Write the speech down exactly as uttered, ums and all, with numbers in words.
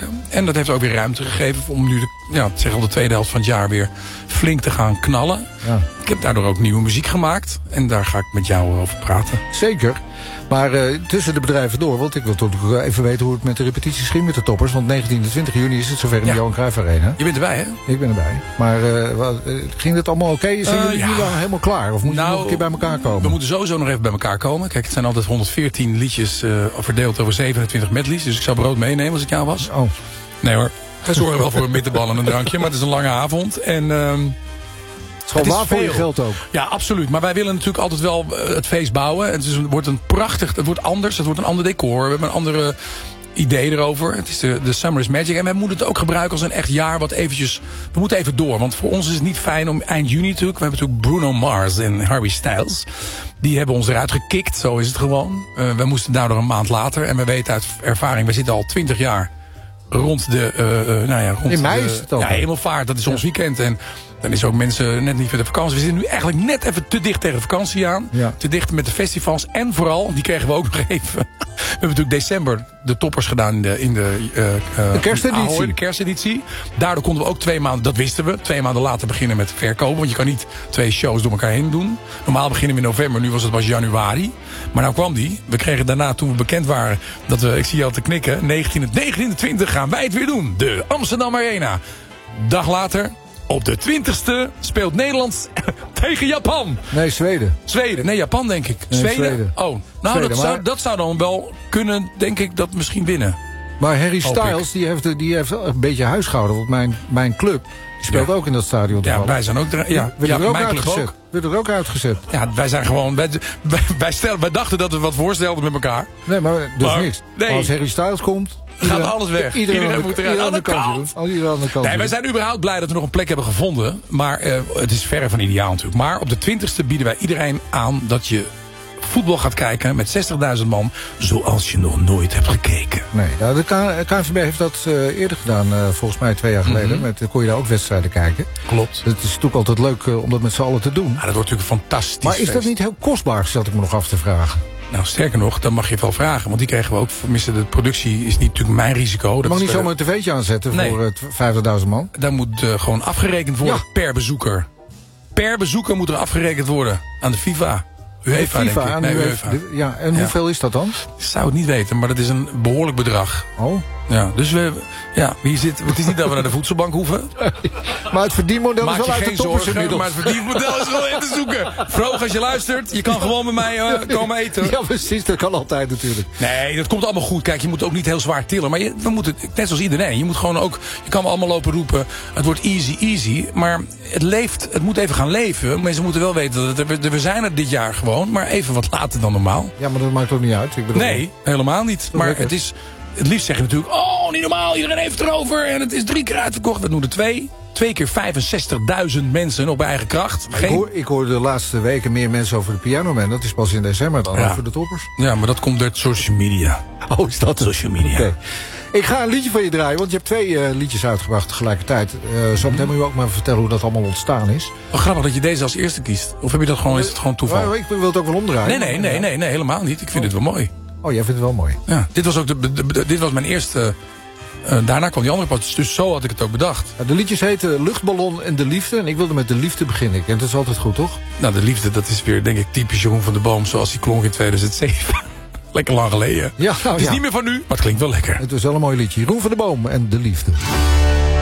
maken. En dat heeft ook weer ruimte gegeven om nu de, ja, zeg al de tweede helft van het jaar weer flink te gaan knallen. Ja. Ik heb daardoor ook nieuwe muziek gemaakt. En daar ga ik met jou over praten. Zeker. Maar uh, tussen de bedrijven door, want ik wil toch even weten hoe het met de repetities ging met de toppers. Want negentien en twintig juni is het zover in de ja. Johan Cruijff Arena. Je bent erbij, hè? Ik ben erbij. Maar uh, wat, uh, ging het allemaal oké? Okay? Zijn uh, jullie ja. nu wel helemaal klaar? Of moeten nou, we nog een keer bij elkaar komen? We moeten sowieso nog even bij elkaar komen. Kijk, het zijn altijd honderdveertien liedjes uh, verdeeld over zevenentwintig medleys. Dus ik zou brood meenemen als ik jou was. Oh. Nee hoor. We zorgen wel voor een bitterbal en een drankje. Maar het is een lange avond. En... Uh, Het is gewoon waar voor je geld ook. Ja, absoluut. Maar wij willen natuurlijk altijd wel het feest bouwen. Het, is, het wordt een prachtig, het wordt anders, het wordt een ander decor. We hebben een andere idee erover. Het is de, de Summer is Magic. En wij moeten het ook gebruiken als een echt jaar wat eventjes... We moeten even door, want voor ons is het niet fijn om eind juni natuurlijk... We hebben natuurlijk Bruno Mars en Harry Styles. Die hebben ons eruit gekikt, zo is het gewoon. Uh, we moesten daardoor een maand later. En we weten uit ervaring, we zitten al twintig jaar... Rond de, uh, uh, nou ja, rond in mei de, is het al. Ja, Hemelvaart, dat is ons weekend. En dan is ook mensen net niet voor de vakantie. We zitten nu eigenlijk net even te dicht tegen de vakantie aan. Ja. Te dicht met de festivals. En vooral, die kregen we ook nog even. We hebben natuurlijk december de toppers gedaan in de, in de, uh, uh, de kersteditie. Ahoy, de kersteditie. Daardoor konden we ook twee maanden, dat wisten we, twee maanden later beginnen met verkopen. Want je kan niet twee shows door elkaar heen doen. Normaal beginnen we in november, nu was het was januari. Maar nou kwam die. We kregen daarna, toen we bekend waren, dat we, ik zie je al te knikken, negentien en twintig gaan wij het weer doen. De Amsterdam Arena. Dag later, op de twintigste, speelt Nederland tegen Japan. Nee, Zweden. Zweden, nee, Japan denk ik. Nee, Zweden? Zweden. Oh, nou Zweden, dat, maar... zou, dat zou dan wel kunnen, denk ik, dat misschien winnen. Maar Harry Styles, die heeft, die heeft een beetje huisgehouden. Want mijn, mijn club die speelt ja. ook in dat stadion. Ja, wij zijn ook... Er, ja, we ja, er ook mijn uitgezet. club ook. We er ook uitgezet. Ja, wij zijn gewoon... Wij, wij, wij, stel, wij dachten dat we wat voorstelden met elkaar. Nee, maar dus maar, niks. Nee. Als Harry Styles komt... Gaat alles weg. Iedereen, iedereen moet eruit. Aan de kant. kant. Iedereen aan de kant. Nee, wij zijn überhaupt blij dat we nog een plek hebben gevonden. Maar uh, het is verre van ideaal natuurlijk. Maar op de twintigste bieden wij iedereen aan dat je voetbal gaat kijken met zestigduizend man. Zoals je nog nooit hebt gekeken. Nee, nou, de K N V B heeft dat uh, eerder gedaan. Uh, volgens mij twee jaar geleden. Mm-hmm. Met, uh, kon je daar ook wedstrijden kijken. Klopt. Het is natuurlijk altijd leuk uh, om dat met z'n allen te doen. Ja, dat wordt natuurlijk fantastisch. Maar is feest. dat niet heel kostbaar, zat ik me nog af te vragen. Nou, sterker nog, dan mag je het wel vragen. Want die kregen we ook. Tenminste, de productie is niet natuurlijk mijn risico. Je mag niet zomaar een tv'tje aanzetten nee. voor uh, vijftigduizend man. Daar moet uh, gewoon afgerekend worden ja. per bezoeker. Per bezoeker moet er afgerekend worden aan de FIFA. UEFA, de FIFA, denk ik. Nee, UEFA. UEFA. Ja, en ja. hoeveel is dat dan? Ik zou het niet weten, maar dat is een behoorlijk bedrag. Oh. Ja, dus we, ja, hier zit, het is niet dat we naar de voedselbank hoeven. Maar het verdienmodel Maak is wel uit de toppers inmiddels. Maar het verdienmodel is wel in te zoeken. Vroeg, als je luistert, je kan gewoon met mij uh, komen eten. Ja, precies, dat kan altijd natuurlijk. Nee, dat komt allemaal goed. Kijk, je moet ook niet heel zwaar tillen. Maar je, we moeten, net zoals iedereen, je moet gewoon ook, je kan wel allemaal lopen roepen, het wordt easy, easy. Maar het leeft, het moet even gaan leven. Mensen moeten wel weten, dat het, we zijn er dit jaar gewoon, maar even wat later dan normaal. Ja, maar dat maakt ook niet uit. Ik bedoel, nee, helemaal niet. Maar lekker. Het is... Het liefst zeggen natuurlijk, oh, niet normaal, iedereen heeft het erover. En het is drie keer uitverkocht. We doen er twee. Twee keer vijfenzestigduizend mensen op eigen kracht. Geen... Ik, hoor, ik hoor de laatste weken meer mensen over de Piano Man. Dat is pas in december dan ja. over de toppers. Ja, maar dat komt door social media. Oh, is dat social media? Okay. Ik ga een liedje van je draaien, want je hebt twee uh, liedjes uitgebracht tegelijkertijd. Uh, zo meteen moet je ook maar vertellen hoe dat allemaal ontstaan is. Oh, grappig dat je deze als eerste kiest. Of heb je dat gewoon, is het gewoon toeval? Maar, ik wil het ook wel omdraaien. Nee, nee, nee, nee, nee helemaal niet. Ik vind oh. het wel mooi. Oh, jij vindt het wel mooi. Ja, dit was ook de, de, de, dit was mijn eerste. Uh, daarna kwam die andere pas. Dus zo had ik het ook bedacht. Ja, de liedjes heten Luchtballon en De Liefde. En ik wilde met De Liefde beginnen. En dat is altijd goed, toch? Nou, De Liefde, dat is weer, denk ik, typisch Jeroen van der Boom. Zoals die klonk in tweeduizend zeven. Lekker lang geleden. Ja, nou, het is ja. niet meer van nu, maar het klinkt wel lekker. Het was wel een mooi liedje. Jeroen van der Boom en De Liefde.